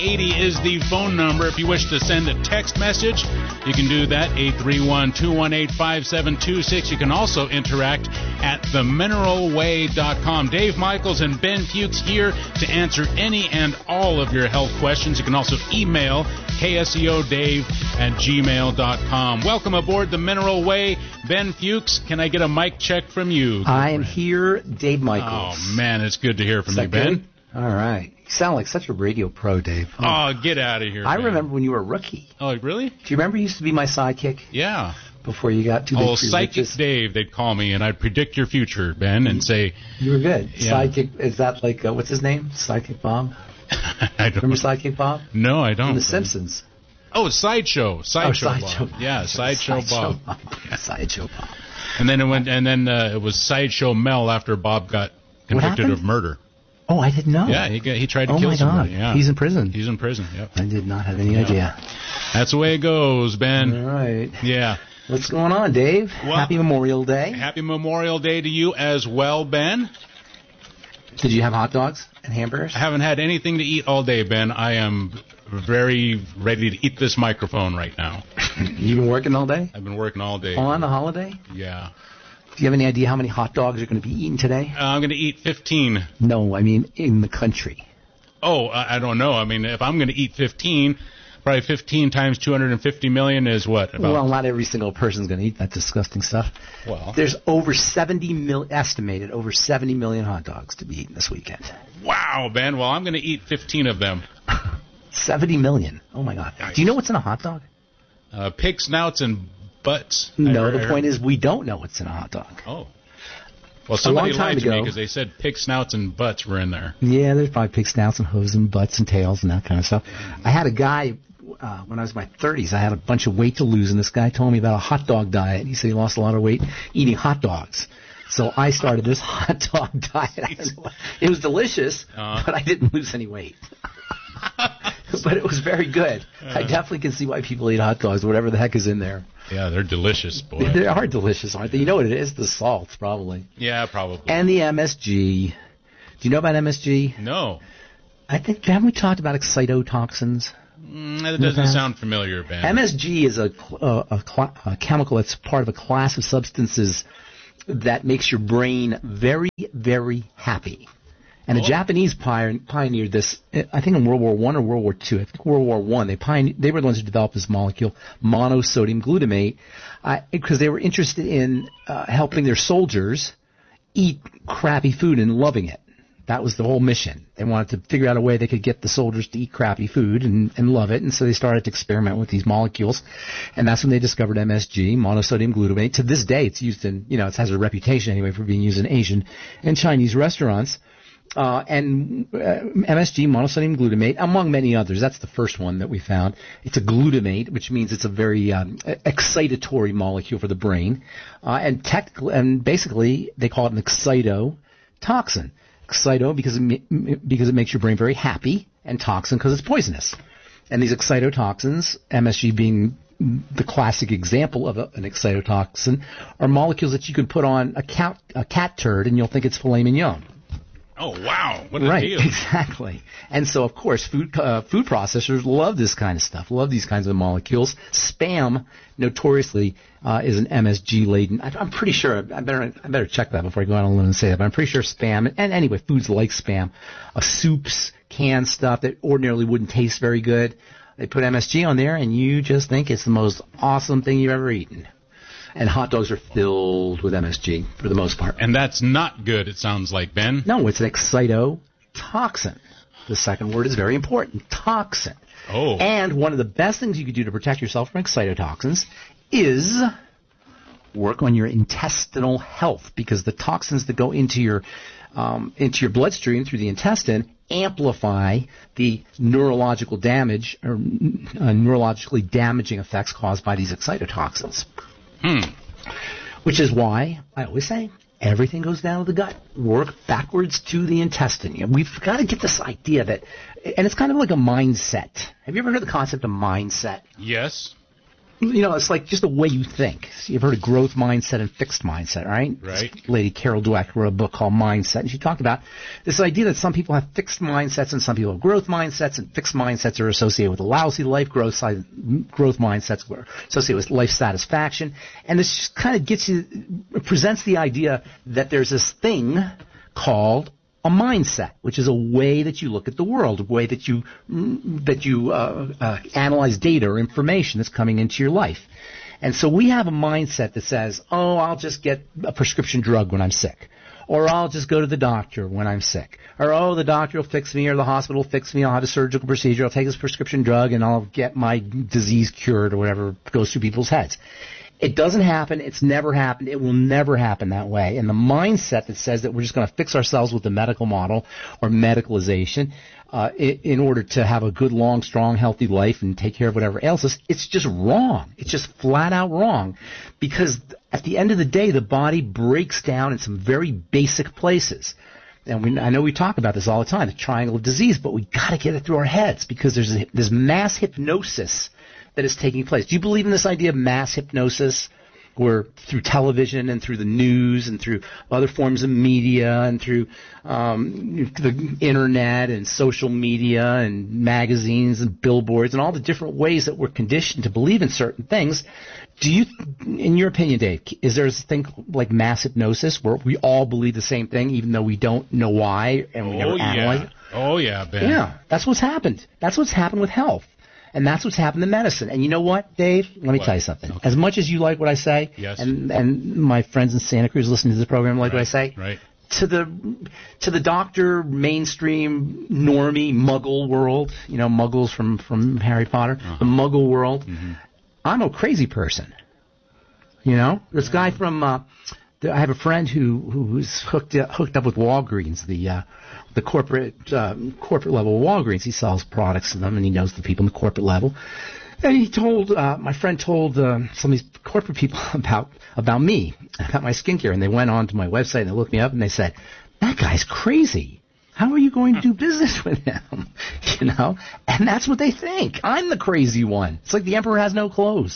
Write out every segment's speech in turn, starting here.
80 is the phone number. If you wish to send a text message, you can do that, 831-218-5726. You can also interact at themineralway.com. Dave Michaels and Ben Fuchs here to answer any and all of your health questions. You can also email kseodave@gmail.com. Welcome aboard the Mineral Way. Ben Fuchs, can I get a mic check from you? I am here, Dave Michaels. Oh, man, it's good to hear from you, Ben. Good? All right. You sound like such a radio pro, Dave. Oh, get out of here, I man. remember when you were a rookie. Oh, really? Do you remember you used to be my sidekick? Yeah. Before you got too big for your Psychic britches? Dave, they'd call me, and I'd predict your future, Ben, and say... You were good. Yeah. Sidekick, is that like, what's his name? Sidekick Bob? I don't Remember Sidekick Bob? No, I don't. From The Simpsons. Oh, Sideshow. Sideshow Sideshow Bob. Yeah, Sideshow Bob. Sideshow Bob. And then it was Sideshow Mel after Bob got convicted of murder. Oh, I didn't know. Yeah, he tried to kill somebody. God. Yeah. He's in prison. He's in prison, yep. I did not have any idea. That's the way it goes, Ben. All right. Yeah. What's going on, Dave? Well, Happy Memorial Day. Happy Memorial Day to you as well, Ben. Did you have hot dogs and hamburgers? I haven't had anything to eat all day, Ben. I am very ready to eat this microphone right now. You been working all day? I've been working all day. On the holiday? Yeah. Do you have any idea how many hot dogs you're going to be eating today? I'm going to eat 15. No, I mean in the country. Oh, I don't know. I mean, if I'm going to eat 15, probably 15 times 250 million is what? Well, not every single person's going to eat that disgusting stuff. Well, there's estimated over 70 million hot dogs to be eaten this weekend. Wow, Ben. Well, I'm going to eat 15 of them. 70 million. Oh, my God. Nice. Do you know what's in a hot dog? Pig snouts and butts. No, the point is we don't know what's in a hot dog. Oh. Well, somebody lied to me ago, because they said pig snouts and butts were in there. Yeah, there's probably pig snouts and hooves and butts and tails and that kind of stuff. I had a guy, when I was in my 30s, I had a bunch of weight to lose, and this guy told me about a hot dog diet. He said he lost a lot of weight eating hot dogs. So I started this hot dog diet. It was delicious, but I didn't lose any weight. But it was very good. I definitely can see why people eat hot dogs, whatever the heck is in there. Yeah, they're delicious, boy. They are delicious, aren't they? You know what it is? The salt, probably. Yeah, probably. And the MSG. Do you know about MSG? No. Haven't we talked about excitotoxins? That doesn't sound familiar, Ben. MSG is a chemical that's part of a class of substances that makes your brain very, very happy. And the Japanese pioneered this, I think in World War I or World War II. I think World War I, they were the ones who developed this molecule, monosodium glutamate, because they were interested in helping their soldiers eat crappy food and loving it. That was the whole mission. They wanted to figure out a way they could get the soldiers to eat crappy food and love it, and so they started to experiment with these molecules, and that's when they discovered MSG, monosodium glutamate. To this day, it's used in, it has a reputation anyway for being used in Asian and Chinese restaurants. MSG, monosodium glutamate, among many others. That's the first one that we found. It's a glutamate, which means it's a very excitatory molecule for the brain. And basically, they call it an excitotoxin. Excito because it makes your brain very happy, and toxin because it's poisonous. And these excitotoxins, MSG being the classic example of an excitotoxin, are molecules that you can put on a cat turd and you'll think it's filet mignon. Oh, wow. What a deal. Right, exactly. And so, of course, food processors love this kind of stuff, love these kinds of molecules. Spam, notoriously, is an MSG-laden. I'm pretty sure, I better check that before I go out on a limb and say that, but I'm pretty sure spam, and anyway, foods like spam, soups, canned stuff that ordinarily wouldn't taste very good, they put MSG on there, and you just think it's the most awesome thing you've ever eaten. And hot dogs are filled with MSG for the most part. And that's not good, it sounds like, Ben. No, it's an excitotoxin. The second word is very important, toxin. Oh. And one of the best things you could do to protect yourself from excitotoxins is work on your intestinal health, because the toxins that go into your bloodstream through the intestine amplify the neurological damage or neurologically damaging effects caused by these excitotoxins. Which is why I always say everything goes down to the gut. Work backwards to the intestine. We've got to get this idea that, and it's kind of like a mindset. Have you ever heard the concept of mindset? Yes. it's like just the way you think. So you've heard of growth mindset and fixed mindset, right? Right. This lady Carol Dweck wrote a book called Mindset, and she talked about this idea that some people have fixed mindsets and some people have growth mindsets, and fixed mindsets are associated with a lousy life, growth mindsets are associated with life satisfaction, and this just kind of presents the idea that there's this thing called a mindset, which is a way that you look at the world, a way that you analyze data or information that's coming into your life. And so we have a mindset that says, oh, I'll just get a prescription drug when I'm sick, or I'll just go to the doctor when I'm sick, or oh, the doctor will fix me, or the hospital will fix me, I'll have a surgical procedure, I'll take this prescription drug, and I'll get my disease cured, or whatever goes through people's heads. It doesn't happen. It's never happened. It will never happen that way. And the mindset that says that we're just going to fix ourselves with the medical model or medicalization in order to have a good, long, strong, healthy life and take care of whatever ails us, it's just wrong. It's just flat out wrong. Because at the end of the day, the body breaks down in some very basic places. And I know we talk about this all the time, the triangle of disease, but we got to get it through our heads because there's this mass hypnosis that is taking place. Do you believe in this idea of mass hypnosis, where through television and through the news and through other forms of media and through the internet and social media and magazines and billboards and all the different ways that we're conditioned to believe in certain things, do you, in your opinion, Dave, is there a thing like mass hypnosis where we all believe the same thing even though we don't know why and we never analyze it? Oh, yeah, Ben. Yeah, that's what's happened. That's what's happened with health. And that's what's happened in medicine. And you know what, Dave? Let me tell you something. Okay. As much as you like what I say, yes, and my friends in Santa Cruz listening to this program like what I say, right, to the doctor, mainstream, normie, muggle world, muggles from Harry Potter, the muggle world, I'm a crazy person. This guy from I have a friend who's hooked up with Walgreens, the corporate level of Walgreens. He sells products to them, and he knows the people in the corporate level. And he told my friend told some of these corporate people about me, about my skincare, and they went on to my website and they looked me up and they said, "That guy's crazy. How are you going to do business with him?" And that's what they think. I'm the crazy one. It's like the emperor has no clothes,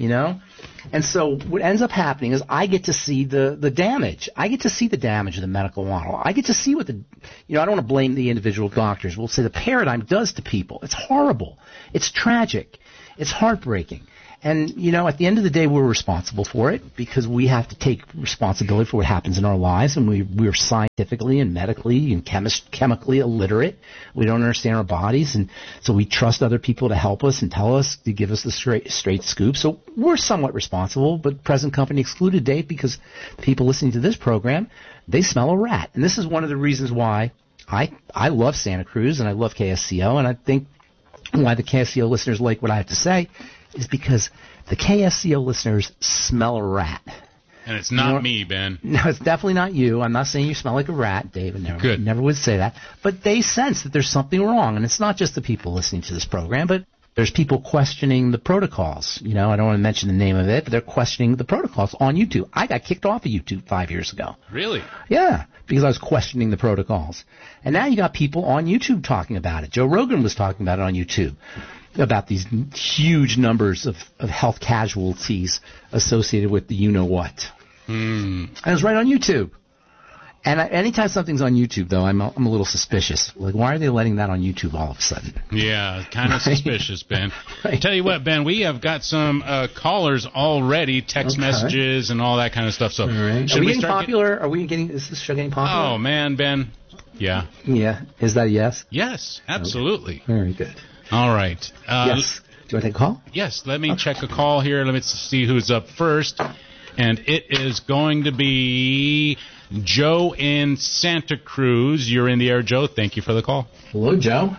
And so what ends up happening is I get to see the damage. I get to see the damage of the medical model. I get to see what I don't want to blame the individual doctors. We'll say the paradigm does to people. It's horrible. It's tragic. It's heartbreaking. And, at the end of the day, we're responsible for it because we have to take responsibility for what happens in our lives, and we're scientifically and medically and chemically illiterate. We don't understand our bodies, and so we trust other people to help us and tell us, to give us the straight scoop. So we're somewhat responsible, but present company excluded, Dave, because people listening to this program, they smell a rat. And this is one of the reasons why I love Santa Cruz and I love KSCO, and I think why the KSCO listeners like what I have to say is because the KSCO listeners smell a rat. And it's not me, Ben. No, it's definitely not you. I'm not saying you smell like a rat, David. Never would say that. But they sense that there's something wrong. And it's not just the people listening to this program, but there's people questioning the protocols. I don't want to mention the name of it, but they're questioning the protocols on YouTube. I got kicked off of YouTube 5 years ago. Really? Yeah, because I was questioning the protocols. And now you got people on YouTube talking about it. Joe Rogan was talking about it on YouTube, about these huge numbers of health casualties associated with the you-know-what. And it was right on YouTube. And anytime something's on YouTube, though, I'm a little suspicious. Like, why are they letting that on YouTube all of a sudden? Yeah, kind of suspicious, Ben. Right. Tell you what, Ben, we have got some callers already, text messages and all that kind of stuff. So, right. Are we getting popular? Is this show getting popular? Oh, man, Ben. Yeah. Yeah. Is that a yes? Yes, absolutely. Okay. Very good. All right. Yes. Do you want to take a call? Yes. Let me check a call here. Let me see who's up first. And it is going to be Joe in Santa Cruz. You're in the air, Joe. Thank you for the call. Hello, Joe.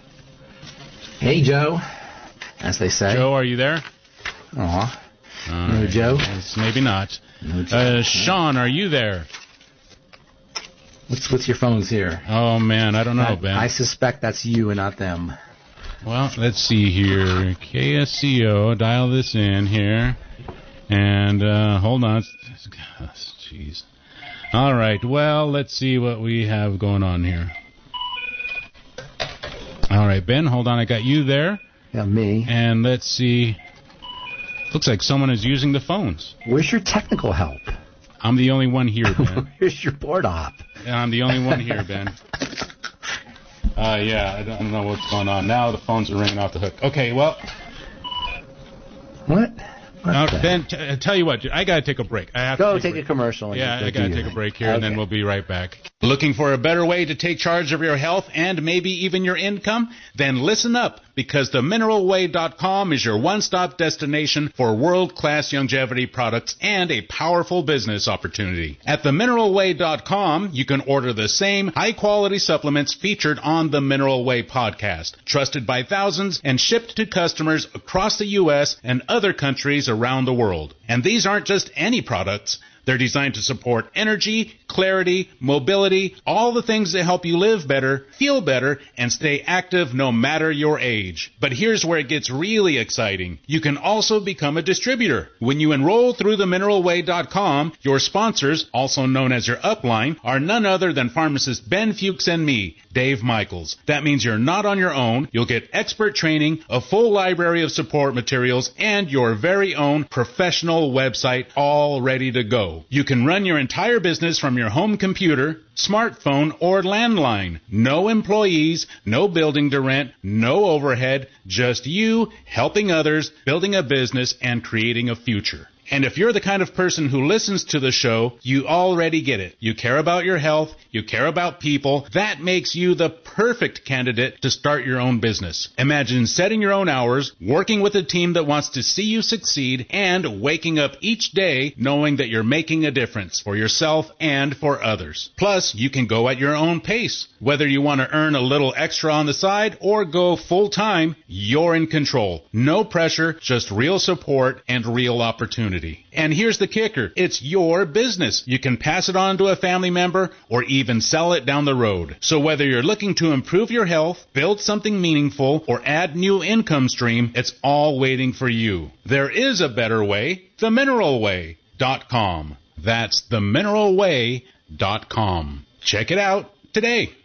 Hey, Joe, as they say. Joe, are you there? Aw. No, Joe? Maybe not. No, Joe. Sean, are you there? What's your phones here? Oh, man, I don't know, Ben. I suspect that's you and not them. Well, let's see here. KSCO, dial this in here. And hold on. Jeez. All right, well, let's see what we have going on here. All right, Ben, hold on. I got you there. Yeah, me. And let's see. Looks like someone is using the phones. Where's your technical help? I'm the only one here, Ben. Where's your board op? I'm the only one here, Ben. Yeah, I don't know what's going on. Now the phones are ringing off the hook. Okay, well... What? Ben, tell you what, I got to take a break. I have to take a commercial. Yeah, I got to take a break here, and then Okay. we'll be right back. Looking for a better way to take charge of your health and maybe even your income? Then listen up, because themineralway.com is your one-stop destination for world-class longevity products and a powerful business opportunity. At themineralway.com, you can order the same high-quality supplements featured on the Mineral Way podcast, trusted by thousands and shipped to customers across the U.S. and other countries around the world. And these aren't just any products. They're designed to support energy, clarity, mobility, all the things that help you live better, feel better, and stay active no matter your age. But here's where it gets really exciting. You can also become a distributor. When you enroll through themineralway.com, your sponsors, also known as your upline, are none other than pharmacist Ben Fuchs and me, Dave Michaels. That means you're not on your own. You'll get expert training, a full library of support materials, and your very own professional website all ready to go. You can run your entire business from your home computer, smartphone, or landline. No employees, no building to rent, no overhead, just you helping others, building a business, and creating a future. And if you're the kind of person who listens to the show, you already get it. You care about your health. You care about people. That makes you the perfect candidate to start your own business. Imagine setting your own hours, working with a team that wants to see you succeed, and waking up each day knowing that you're making a difference for yourself and for others. Plus, you can go at your own pace. Whether you want to earn a little extra on the side or go full time, you're in control. No pressure, just real support and real opportunity. And here's the kicker. It's your business. You can pass it on to a family member or even sell it down the road. So whether you're looking to improve your health, build something meaningful, or add new income stream, it's all waiting for you. There is a better way. TheMineralWay.com. That's TheMineralWay.com. Check it out today.